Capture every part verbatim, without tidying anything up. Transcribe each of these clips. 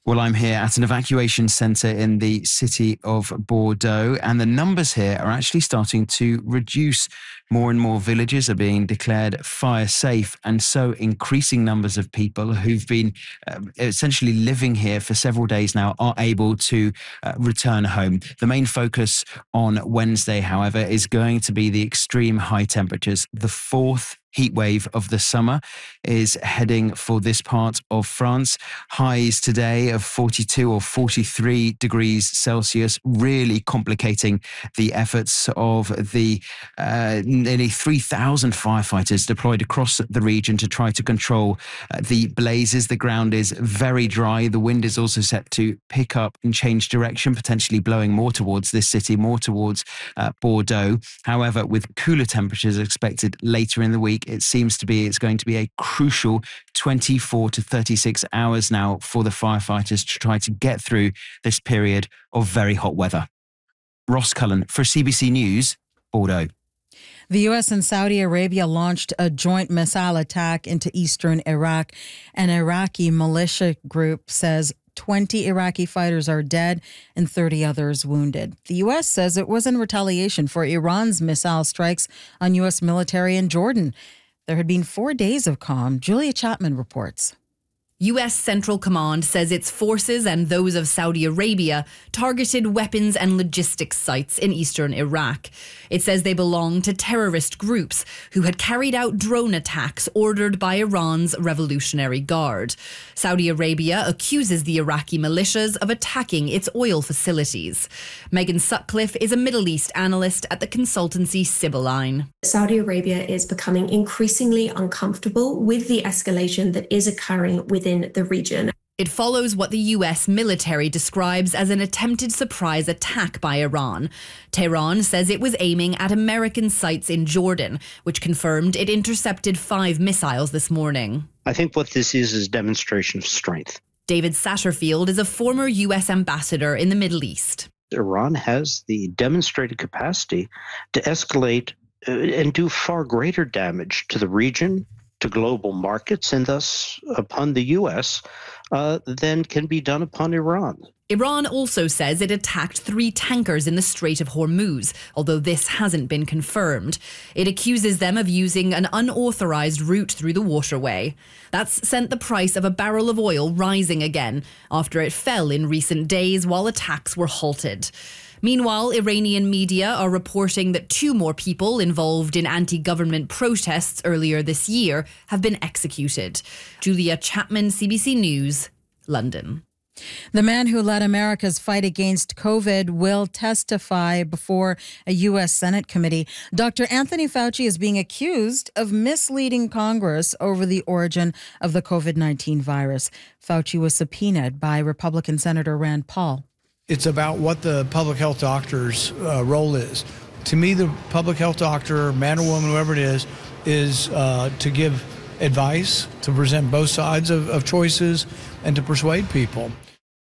Well, I'm here at an evacuation centre in the city of Bordeaux, and the numbers here are actually starting to reduce. More and more villages are being declared fire safe, and so increasing numbers of people who've been uh, essentially living here for several days now are able to uh, return home. The main focus on Wednesday, however, is going to be the extreme high temperatures. The fourth heat wave of the summer is heading for this part of France. Highs today of forty-two or forty-three degrees Celsius, really complicating the efforts of the uh, nearly three thousand firefighters deployed across the region to try to control uh, the blazes. The ground is very dry. The wind is also set to pick up and change direction, potentially blowing more towards this city, more towards uh, Bordeaux. However, with cooler temperatures expected later in the week, it seems to be it's going to be a crucial twenty-four to thirty-six hours now for the firefighters to try to get through this period of very hot weather. Ross Cullen for C B C News, Bordeaux. The U S and Saudi Arabia launched a joint missile attack into eastern Iraq. An Iraqi militia group says twenty Iraqi fighters are dead and thirty others wounded. The U S says it was in retaliation for Iran's missile strikes on U S military in Jordan. There had been four days of calm. Julia Chapman reports. U S Central Command says its forces and those of Saudi Arabia targeted weapons and logistics sites in eastern Iraq. It says they belong to terrorist groups who had carried out drone attacks ordered by Iran's Revolutionary Guard. Saudi Arabia accuses the Iraqi militias of attacking its oil facilities. Megan Sutcliffe is a Middle East analyst at the consultancy Sibylline. Saudi Arabia is becoming increasingly uncomfortable with the escalation that is occurring within the region. It follows what the U S military describes as an attempted surprise attack by Iran. Tehran says it was aiming at American sites in Jordan, which confirmed it intercepted five missiles this morning. I think what this is is demonstration of strength. David Satterfield is a former U S ambassador in the Middle East. Iran has the demonstrated capacity to escalate uh, and do far greater damage to the region, to global markets, and thus upon the U S uh, than can be done upon Iran. Iran also says it attacked three tankers in the Strait of Hormuz, although this hasn't been confirmed. It accuses them of using an unauthorized route through the waterway. That's sent the price of a barrel of oil rising again after it fell in recent days while attacks were halted. Meanwhile, Iranian media are reporting that two more people involved in anti-government protests earlier this year have been executed. Julia Chapman, C B C News, London. The man who led America's fight against COVID will testify before a U S Senate committee. Doctor Anthony Fauci is being accused of misleading Congress over the origin of the COVID nineteen virus. Fauci was subpoenaed by Republican Senator Rand Paul. It's about what the public health doctor's uh, role is. To me, the public health doctor, man or woman, whoever it is, is uh, to give advice, to present both sides of, of choices, and to persuade people.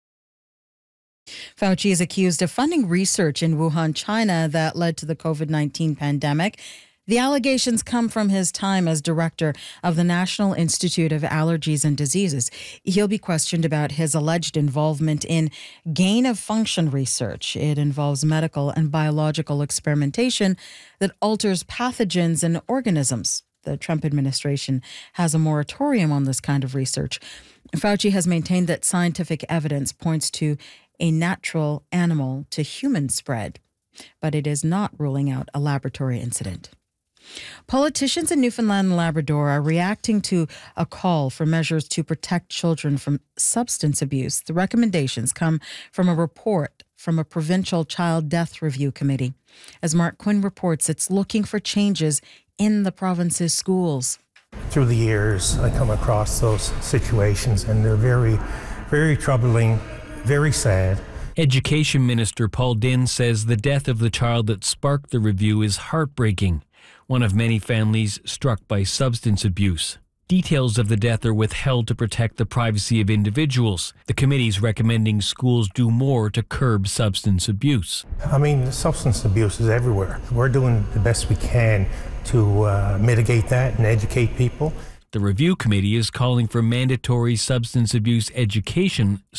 Fauci is accused of funding research in Wuhan, China, that led to the COVID nineteen pandemic. The allegations come from his time as director of the National Institute of Allergies and Diseases. He'll be questioned about his alleged involvement in gain-of-function research. It involves medical and biological experimentation that alters pathogens and organisms. The Trump administration has a moratorium on this kind of research. Fauci has maintained that scientific evidence points to a natural animal to human spread, but it is not ruling out a laboratory incident. Politicians in Newfoundland and Labrador are reacting to a call for measures to protect children from substance abuse. The recommendations come from a report from a provincial child death review committee. As Mark Quinn reports, it's looking for changes in the province's schools. Through the years, I come across those situations, and they're very, very troubling, very sad. Education Minister Paul Dinn says the death of the child that sparked the review is heartbreaking, one of many families struck by substance abuse. Details of the death are withheld to protect the privacy of individuals. The committee's recommending schools do more to curb substance abuse. I mean, substance abuse is everywhere. We're doing the best we can to uh, mitigate that and educate people. The review committee is calling for mandatory substance abuse education